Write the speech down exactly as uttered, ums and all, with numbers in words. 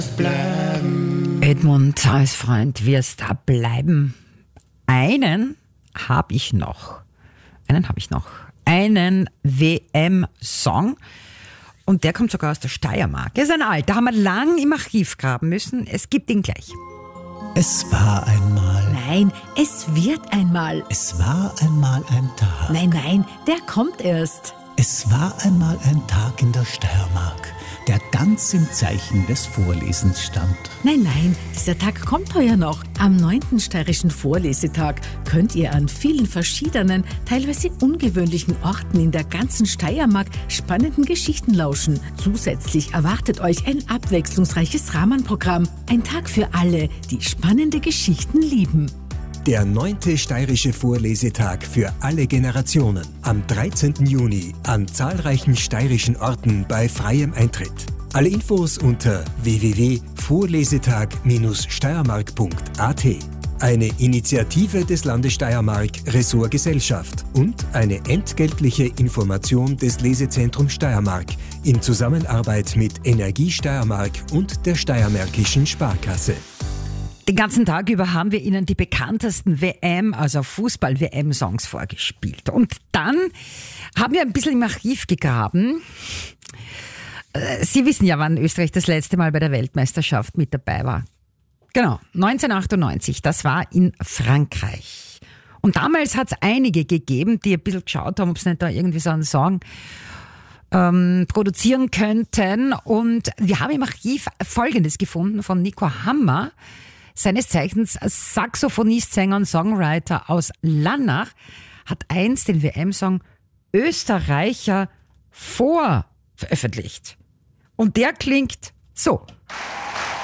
Bleiben. Edmund als Freund wirst da bleiben. Einen habe ich noch. Einen habe ich noch. Einen W M-Song. Und der kommt sogar aus der Steiermark. Er ist ein alter, haben wir lang im Archiv graben müssen. Es gibt ihn gleich. Es war einmal. Nein, es wird einmal. Es war einmal ein Tag. Nein, nein, der kommt erst. Es war einmal ein Tag in der Steiermark, der ganz im Zeichen des Vorlesens stand. Nein, nein, dieser Tag kommt heuer noch. Am neunten steirischen Vorlesetag könnt ihr an vielen verschiedenen, teilweise ungewöhnlichen Orten in der ganzen Steiermark spannenden Geschichten lauschen. Zusätzlich erwartet euch ein abwechslungsreiches Rahmenprogramm. Ein Tag für alle, die spannende Geschichten lieben. Der neunte steirische Vorlesetag für alle Generationen am dreizehnten Juni an zahlreichen steirischen Orten bei freiem Eintritt. Alle Infos unter w w w punkt vorlesetag Bindestrich steiermark punkt a t. Eine Initiative des Landes Steiermark, Ressort Gesellschaft und eine entgeltliche Information des Lesezentrums Steiermark in Zusammenarbeit mit Energie Steiermark und der Steiermärkischen Sparkasse. Den ganzen Tag über haben wir Ihnen die bekanntesten W M, also Fußball-W M-Songs vorgespielt. Und dann haben wir ein bisschen im Archiv gegraben. Sie wissen ja, wann Österreich das letzte Mal bei der Weltmeisterschaft mit dabei war. Genau, neunzehnhundertachtundneunzig, das war in Frankreich. Und damals hat es einige gegeben, die ein bisschen geschaut haben, ob sie nicht da irgendwie so einen Song ähm, produzieren könnten. Und wir haben im Archiv Folgendes gefunden von Nico Hammer, seines Zeichens Saxophonist, Sänger und Songwriter aus Lannach, hat einst den W M-Song Österreicher vorveröffentlicht. Und der klingt so.